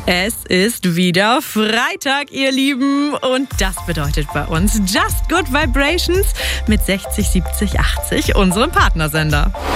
Es ist wieder Freitag, ihr Lieben. Und das bedeutet bei uns Just Good Vibrations mit 60 70 80, unserem Partnersender.